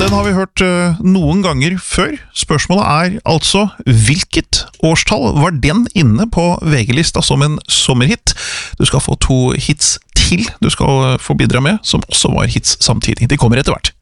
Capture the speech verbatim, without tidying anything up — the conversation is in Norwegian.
Den har vi hørt uh, noen ganger før. Spørsmålet er altså, hvilket årstall var den inne på V G-lista som en sommerhit? Du skal få to hits til du skal få bidra med, som også var hits samtidig. De kommer etter hvert.